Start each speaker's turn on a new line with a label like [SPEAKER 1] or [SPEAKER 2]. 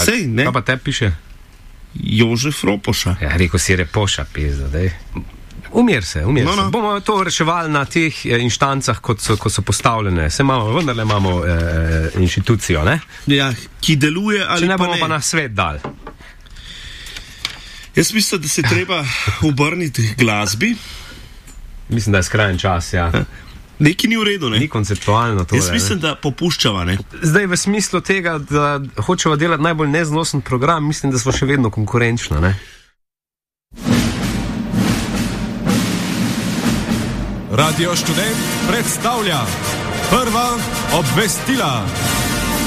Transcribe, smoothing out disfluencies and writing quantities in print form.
[SPEAKER 1] Sej, ne?
[SPEAKER 2] Kaj pa te piše?
[SPEAKER 1] Jožef Ropoša.
[SPEAKER 2] Ja, rekel si Repoša, pizda, dej. Umir se. Bomo to reševali na teh inštancah, ko so postavljene. Vendarle imamo inštitucijo, ne?
[SPEAKER 1] Ja, ki deluje ali pa ne.
[SPEAKER 2] Če ne bomo pa na svet dal.
[SPEAKER 1] Jaz mislim, da se treba obrniti glasbi.
[SPEAKER 2] Mislim, da je skrajen čas, ja.
[SPEAKER 1] Nekaj ni v redu, ne?
[SPEAKER 2] Ni konceptualno to.
[SPEAKER 1] Jaz mislim, da popuščava, ne?
[SPEAKER 2] Zdaj v smislu tega, da hočeva delati najbolj neznosen program, mislim, da smo še vedno konkurenčno, ne?
[SPEAKER 3] Radio Študent predstavlja prva obvestila.